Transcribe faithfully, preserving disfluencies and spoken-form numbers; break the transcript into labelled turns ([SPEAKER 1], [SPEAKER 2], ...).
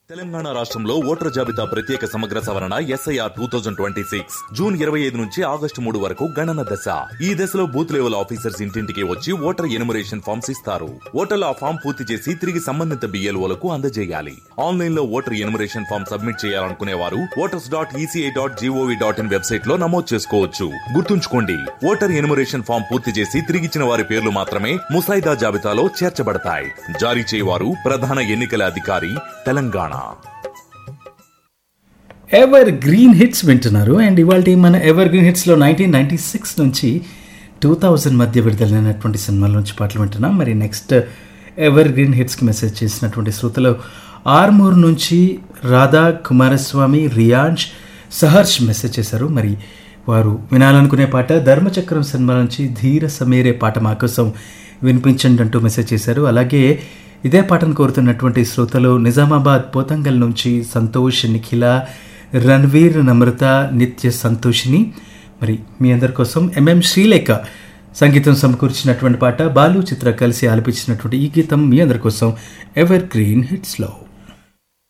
[SPEAKER 1] తెలంగాణ రాష్ట్రంలో ఓటర్ జాబితా ప్రత్యేక సమగ్ర సవరణ SIR two thousand twenty six June ఇరవై ఐదు నుంచి ఆగస్టు మూడు వరకు గణన దశ. ఈ దశలో బూత్ లెవెల్ ఆఫీసర్స్ ఇంటింటికి వచ్చి ఓటర్ ఎనుమరేషన్ ఫామ్స్ ఇస్తారు. ఓటర్లు ఆ ఫామ్ పూర్తి చేసి తిరిగి సంబంధిత బిఎల్ఓలకు అందజేయాలి. ఆన్లైన్ లో ఓటర్ ఎనుమరేషన్ ఫామ్ సబ్మిట్ చేయాలనుకునే వారు voters dot ECI dot GOV dot in website లో నమోదు చేసుకోవచ్చు. గుర్తుంచుకోండి, ఓటర్ ఎనుమరేషన్ ఫామ్ పూర్తి చేసి తిరిగిచ్చిన వారి పేర్లు మాత్రమే ముసాయిదా జాబితాలో చేర్చబడతాయి. జారీ చేయవారు ప్రధాన ఎన్నికల అధికారి, తెలంగాణ.
[SPEAKER 2] ఎవర్ గ్రీన్ హిట్స్ వింటున్నారు. అండ్ ఇవాళ మన ever green హిట్స్లో nineteen ninety six నుంచి టూ థౌజండ్ మధ్య విడుదలైనటువంటి సినిమాల నుంచి పాటలు వింటున్నాం. మరి నెక్స్ట్ ఎవర్ గ్రీన్ హిట్స్కి మెసేజ్ చేసినటువంటి శ్రోతలు ఆర్మూర్ నుంచి రాధా, కుమారస్వామి, రియాన్స్, సహర్ష్ మెసేజ్ చేశారు. మరి వారు వినాలనుకునే పాట ధర్మచక్రం సినిమా నుంచి ధీర సమేరే పాట మా కోసం వినిపించండి అంటూ మెసేజ్ చేశారు. అలాగే ఇదే పాటను కోరుతున్నటువంటి శ్రోతలు నిజామాబాద్ పోతంగల్ నుంచి సంతోష్, నిఖిల, రణ్వీర్, నమ్రత, నిత్య సంతోషిని. మరి మీ అందరి కోసం ఎంఎం శ్రీలేఖ సంగీతం సమకూర్చినటువంటి పాట బాలు చిత్ర కలిసి ఆలపించినటువంటి ఈ గీతం మీ అందరి కోసం ఎవర్ గ్రీన్ హిట్స్లో.